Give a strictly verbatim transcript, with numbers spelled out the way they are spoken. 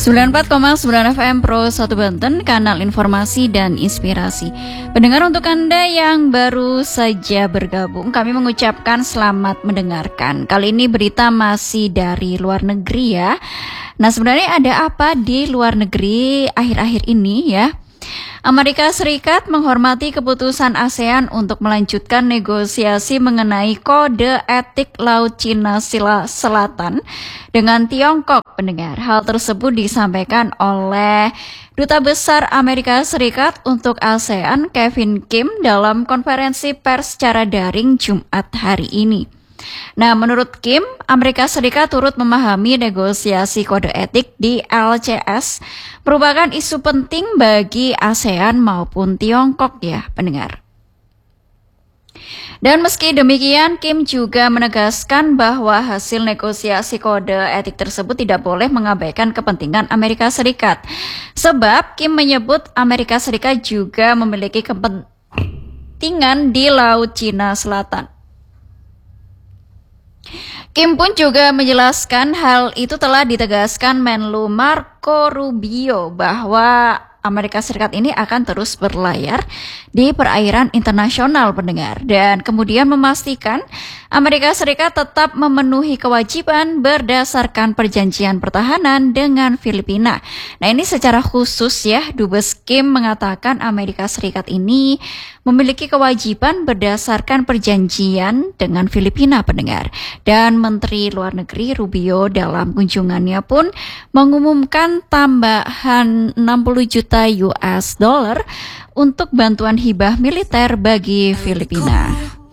sembilan puluh empat koma sembilan F M Pro satu Banten, kanal informasi dan inspirasi. Pendengar, untuk Anda yang baru saja bergabung, kami mengucapkan selamat mendengarkan. Kali ini berita masih dari luar negeri ya. Nah, sebenarnya ada apa di luar negeri akhir-akhir ini ya? Amerika Serikat menghormati keputusan ASEAN untuk melanjutkan negosiasi mengenai kode etik Laut Cina Selatan dengan Tiongkok, pendengar. Hal tersebut disampaikan oleh Duta Besar Amerika Serikat untuk ASEAN, Kevin Kim, dalam konferensi pers secara daring Jumat hari ini. Nah, menurut Kim, Amerika Serikat turut memahami negosiasi kode etik di L C S merupakan isu penting bagi ASEAN maupun Tiongkok ya, pendengar. Dan meski demikian, Kim juga menegaskan bahwa hasil negosiasi kode etik tersebut tidak boleh mengabaikan kepentingan Amerika Serikat. Sebab Kim menyebut Amerika Serikat juga memiliki kepentingan di Laut Cina Selatan. Kim pun juga menjelaskan hal itu telah ditegaskan Menlu Marco Rubio bahwa Amerika Serikat ini akan terus berlayar di perairan internasional, pendengar, dan kemudian memastikan Amerika Serikat tetap memenuhi kewajiban berdasarkan perjanjian pertahanan dengan Filipina. Nah, ini secara khusus ya, Dubes Kim mengatakan Amerika Serikat ini memiliki kewajiban berdasarkan perjanjian dengan Filipina, pendengar. Dan Menteri Luar Negeri Rubio dalam kunjungannya pun mengumumkan tambahan enam puluh juta U S dollar untuk bantuan hibah militer bagi Filipina.